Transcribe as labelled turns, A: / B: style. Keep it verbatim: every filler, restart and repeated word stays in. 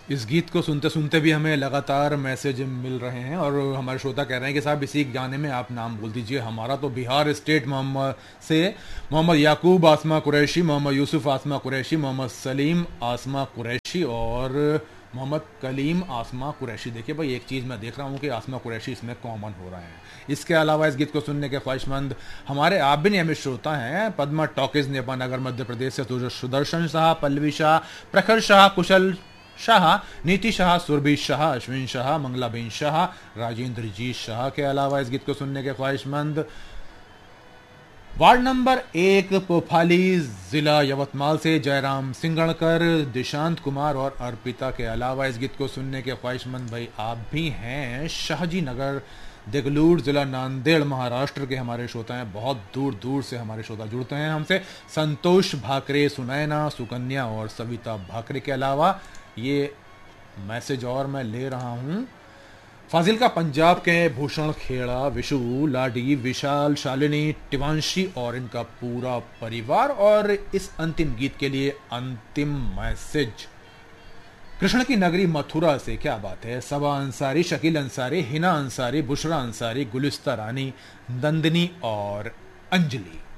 A: इस गीत को सुनते सुनते भी हमें लगातार मैसेज मिल रहे हैं और हमारे श्रोता कह रहे हैं कि साहब इसी गाने में आप नाम बोल दीजिए हमारा। तो बिहार स्टेट मोहम्मद से मोहम्मद याकूब आसमा कुरैशी, मोहम्मद यूसुफ आसमा कुरैशी, मोहम्मद सलीम आसमा कुरैशी और मोहम्मद कलीम आसमा कुरैशी। देखिए भाई, एक चीज़ मैं देख रहा हूँ कि आसमा कुरैशी इसमें कॉमन हो रहा है। इसके अलावा इस गीत को सुनने के ख्वाहिशमंद हमारे आप भी नियमित श्रोता हैं। पद्मा टॉकीज नेपाल नगर मध्य प्रदेश से सुदर्शन शाह, पल्लवी शाह, प्रखर शाह, कुशल शाह, नीति शाह, सुरभि शाह, अश्विन शाह, मंगलाबेन शाह, राजेंद्र जी शाह के अलावा इस गीत को सुनने के ख्वाहिशमंद वार्ड नंबर एक पोफाली जिला यवतमाल से जयराम सिंगणकर, दिशांत कुमार और अर्पिता के अलावा इस गीत को सुनने के ख्वाहिशमंद भाई आप भी हैं। शाहजी नगर देगलूर जिला नांदेड़ महाराष्ट्र के हमारे श्रोता हैं। बहुत दूर दूर से हमारे श्रोता जुड़ते हैं हमसे। संतोष भाकरे, सुनैना, सुकन्या और सविता भाकरे के अलावा ये मैसेज और मैं ले रहा हूं फाजिलका पंजाब के भूषण खेड़ा, विशु, लाडी, विशाल, शालिनी, टिवांशी और इनका पूरा परिवार। और इस अंतिम गीत के लिए अंतिम मैसेज कृष्ण की नगरी मथुरा से। क्या बात है, सबा अंसारी, शकील अंसारी, हिना अंसारी, बुशरा अंसारी, गुलिस्ता रानी, नंदिनी और अंजलि।